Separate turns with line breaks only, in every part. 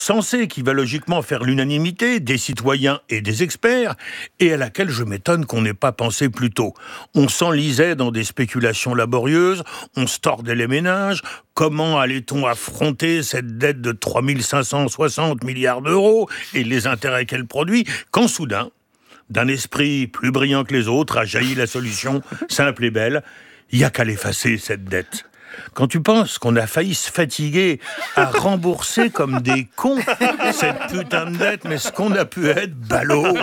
censée qui va logiquement faire l'unanimité des citoyens et des experts, et à laquelle je m'étonne qu'on n'ait pas pensé plus tôt. On s'enlisait dans des spéculations laborieuses, on se tordait les ménages. Comment allait-on affronter cette dette de 3 560 milliards d'euros et les intérêts qu'elle produit, quand soudain, d'un esprit plus brillant que les autres, a jailli la solution, simple et belle, il n'y a qu'à l'effacer, cette dette. Quand tu penses qu'on a failli se fatiguer à rembourser comme des cons cette putain de dette, mais ce qu'on a pu être ballot.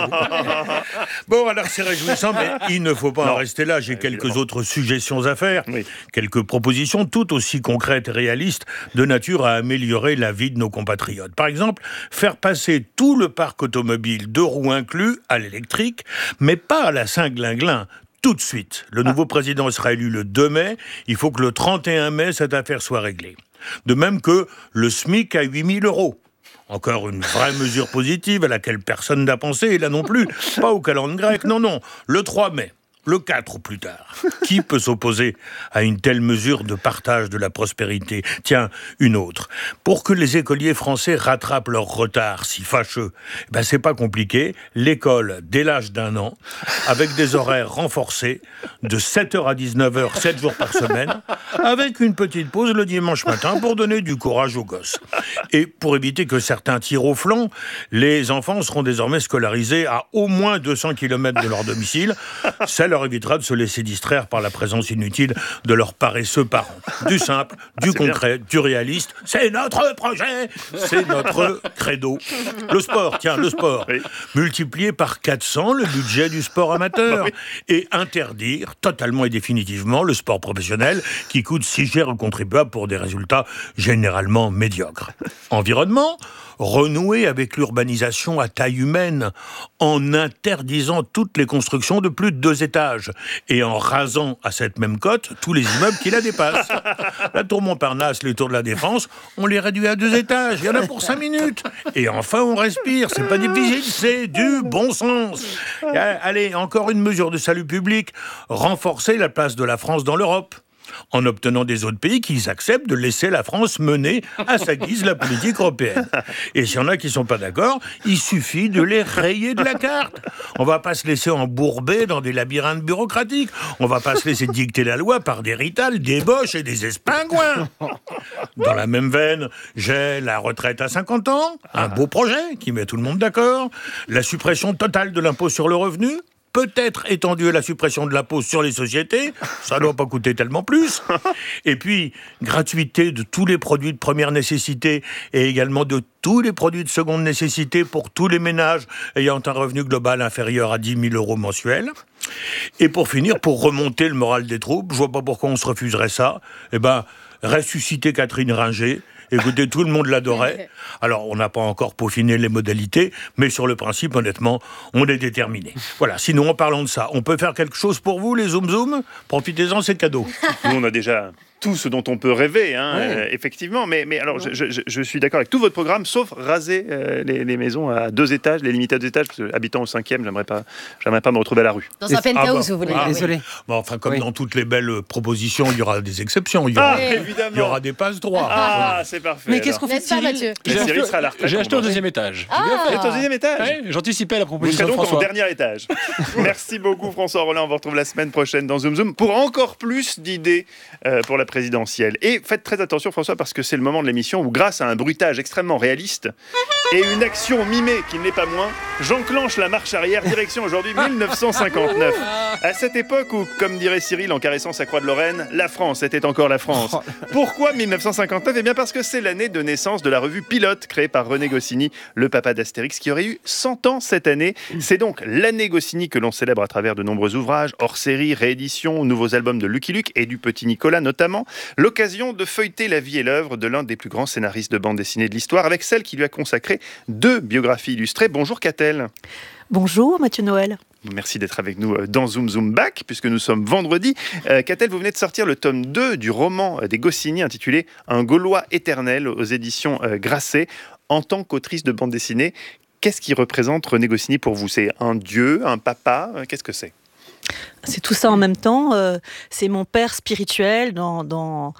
Bon, alors c'est réjouissant, mais il ne faut pas en rester là. J'ai quelques autres suggestions à faire, quelques propositions tout aussi concrètes et réalistes, de nature à améliorer la vie de nos compatriotes. Par exemple, faire passer tout le parc automobile, 2 roues inclus, à l'électrique, mais pas à la Saint-Glinglin. Tout de suite. Le nouveau président sera élu le 2 mai. Il faut que le 31 mai, cette affaire soit réglée. De même que le SMIC à 8 000 euros. Encore une vraie mesure positive à laquelle personne n'a pensé, et là non plus. Pas au calendrier grec, non. Le 3 mai. Le 4 ou plus tard. Qui peut s'opposer à une telle mesure de partage de la prospérité ? Tiens, une autre. Pour que les écoliers français rattrapent leur retard si fâcheux, c'est pas compliqué. L'école, dès l'âge d'1 an, avec des horaires renforcés, de 7h à 19h, 7 jours par semaine, avec une petite pause le dimanche matin pour donner du courage aux gosses. Et pour éviter que certains tirent au flanc, les enfants seront désormais scolarisés à au moins 200 km de leur domicile. Ça leur évitera de se laisser distraire par la présence inutile de leurs paresseux parents. Du simple, du concret, du réaliste, c'est notre projet, c'est notre credo. Le sport, multiplier par 400 le budget du sport amateur et interdire totalement et définitivement le sport professionnel qui coûte si cher aux contribuables pour des résultats généralement médiocres. Environnement, renouer avec l'urbanisation à taille humaine en interdisant toutes les constructions de plus de 2 étages et en rasant à cette même cote tous les immeubles qui la dépassent. La tour Montparnasse, les tours de la Défense, on les réduit à 2 étages, il y en a pour 5 minutes. Et enfin on respire, c'est pas difficile, c'est du bon sens. Allez, encore une mesure de salut public, renforcer la place de la France dans l'Europe, en obtenant des autres pays qu'ils acceptent de laisser la France mener à sa guise la politique européenne. Et s'il y en a qui ne sont pas d'accord, il suffit de les rayer de la carte. On ne va pas se laisser embourber dans des labyrinthes bureaucratiques. On ne va pas se laisser dicter la loi par des Rital, des Bosch et des Espingouins. Dans la même veine, j'ai la retraite à 50 ans, un beau projet qui met tout le monde d'accord, la suppression totale de l'impôt sur le revenu, peut-être étendue à la suppression de l'impôt sur les sociétés, ça ne doit pas coûter tellement plus. Et puis, gratuité de tous les produits de première nécessité et également de tous les produits de seconde nécessité pour tous les ménages ayant un revenu global inférieur à 10 000 euros mensuels. Et pour finir, pour remonter le moral des troupes, je vois pas pourquoi on se refuserait ça, ressusciter Catherine Ringer. Écoutez, tout le monde l'adorait. Alors, on n'a pas encore peaufiné les modalités, mais sur le principe, honnêtement, on est déterminé. Voilà, sinon, en parlant de ça, on peut faire quelque chose pour vous, les Zoom. Profitez-en, c'est cadeau.
Nous, on a déjà tout ce dont on peut rêver, effectivement. Mais alors, je suis d'accord avec tout votre programme, sauf raser les maisons à 2 étages, les limiter à 2 étages, parce que habitant au 5e, j'aimerais pas me retrouver à la rue.
Dans un penthouse, vous voulez dire.
Désolé.
Comme dans toutes les belles propositions, il y aura des exceptions. Il y aura des passe-droits.
C'est parfait.
Mais qu'est-ce qu'on fait, Cyril ?
Mathieu Cyril sera à la retraite.
J'ai acheté au 2e étage.
Vous êtes au 2e étage ?
Ouais, j'anticipais la
Vous
proposition
serez
de
donc
François.
au dernier étage. Merci beaucoup François Rollin. On vous retrouve la semaine prochaine dans Zoom Zoom pour encore plus d'idées pour la présidentielle. Et faites très attention François, parce que c'est le moment de l'émission où, grâce à un bruitage extrêmement réaliste et une action mimée qui ne l'est pas moins, j'enclenche la marche arrière direction aujourd'hui 1959. À cette époque où, comme dirait Cyril en caressant sa croix de Lorraine, la France était encore la France. Pourquoi 1959 ? Eh bien parce que c'est l'année de naissance de la revue Pilote, créée par René Goscinny, le papa d'Astérix, qui aurait eu 100 ans cette année. C'est donc l'année Goscinny que l'on célèbre à travers de nombreux ouvrages, hors-série, rééditions, nouveaux albums de Lucky Luke et du Petit Nicolas notamment. L'occasion de feuilleter la vie et l'œuvre de l'un des plus grands scénaristes de bande dessinée de l'histoire, avec celle qui lui a consacré 2 biographies illustrées. Bonjour Catel.
Bonjour Mathieu Noël.
Merci d'être avec nous dans Zoom Zoom Back, puisque nous sommes vendredi. Catel, vous venez de sortir le tome 2 du roman des Goscinny intitulé « Un Gaulois éternel » aux éditions Grasset. En tant qu'autrice de bande dessinée, qu'est-ce qui représente René Goscinny pour vous ? C'est un dieu, un papa ? Qu'est-ce que c'est ?
C'est tout ça en même temps. C'est mon père spirituel dans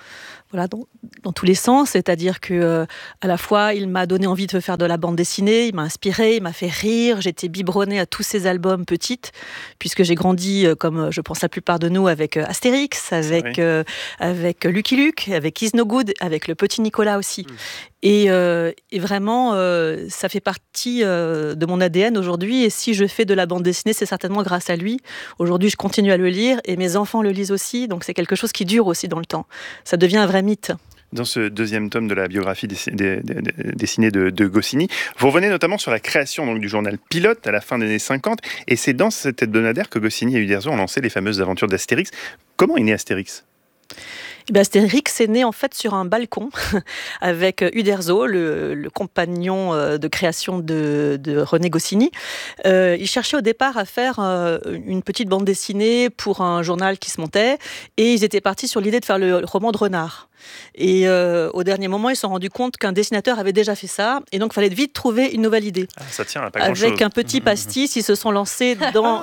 voilà, dans tous les sens, c'est-à-dire que à la fois il m'a donné envie de faire de la bande dessinée, il m'a inspiré, il m'a fait rire, j'étais biberonnée à tous ses albums petite, puisque j'ai grandi comme je pense la plupart de nous avec Astérix, avec Lucky Luke, avec Is No Good, avec le petit Nicolas aussi. Et vraiment, ça fait partie de mon ADN aujourd'hui. Et si je fais de la bande dessinée, c'est certainement grâce à lui. Aujourd'hui, je continue à le lire et mes enfants le lisent aussi. Donc c'est quelque chose qui dure aussi dans le temps. Ça devient un vrai mythe.
Dans ce deuxième tome de la biographie dessinée de Goscinny, vous revenez notamment sur la création donc, du journal Pilote à la fin des années 50. Et c'est dans cette hebdomadaire que Goscinny et Uderzo ont lancé les fameuses aventures d'Astérix. Comment est né Astérix ?
Astérix est né en fait sur un balcon avec Uderzo, le compagnon de création de René Goscinny. Il cherchait au départ à faire une petite bande dessinée pour un journal qui se montait et ils étaient partis sur l'idée de faire le roman de Renard. Et au dernier moment, ils se sont rendus compte qu'un dessinateur avait déjà fait ça et donc il fallait vite trouver une nouvelle idée.
Ça tient à pas grand-chose.
Avec un petit pastis, ils se sont lancés dans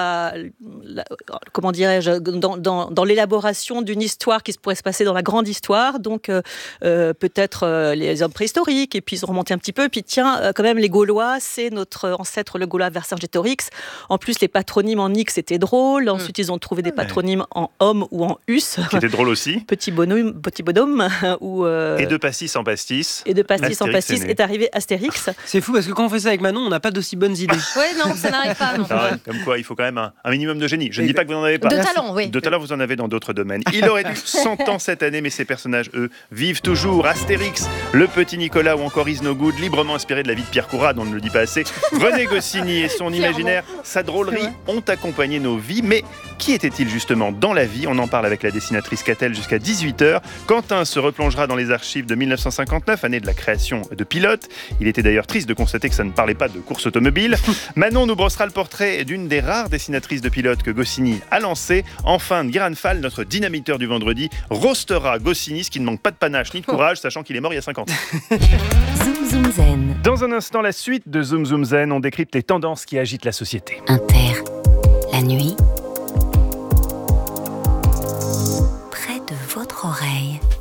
comment dirais-je, dans l'élaboration d'une histoire qui pourrait se passer dans la grande histoire, donc peut-être les hommes préhistoriques, et puis ils ont remonté un petit peu, puis tiens, quand même les Gaulois, c'est notre ancêtre le Gaulois Vercingétorix. En plus, les patronymes en X, c'était drôle. Ensuite, ils ont trouvé des patronymes en homme ou en us.
Qui était drôle aussi.
Petit bonhomme. Ou,
et de pastis en pastis.
Et de pastis en pastis est arrivé Astérix.
C'est fou parce que quand on fait ça avec Manon, on n'a pas d'aussi bonnes idées.
Ouais, non, ça n'arrive pas. Non.
Comme quoi, il faut quand même un minimum de génie. Je ne dis pas que vous n'en avez pas.
De talent, oui.
De talent, vous en avez dans d'autres domaines. Il aurait eu 100 ans cette année, mais ces personnages, eux, vivent toujours. Astérix, le petit Nicolas ou encore Is No Good, librement inspiré de la vie de Pierre Courade, on ne le dit pas assez. René Goscinny et son imaginaire, sa drôlerie ont accompagné nos vies. Mais qui était-il justement dans la vie ? On en parle avec la dessinatrice Catel jusqu'à 18h. Quentin se replongera dans les archives de 1959, année de la création de Pilote. Il était d'ailleurs triste de constater que ça ne parlait pas de course automobile. Manon nous brossera le portrait d'une des rares dessinatrices de Pilote que Goscinny a lancée. Enfin, Guérin Fall, notre dynamiteur du vendredi, roastera Goscinny, ce qui ne manque pas de panache ni de courage, sachant qu'il est mort il y a 50 ans.
Zoom Zoom Zen.
Dans un instant, la suite de Zoom Zoom Zen, on décrypte les tendances qui agitent la société.
Inter. La nuit. Près de votre oreille.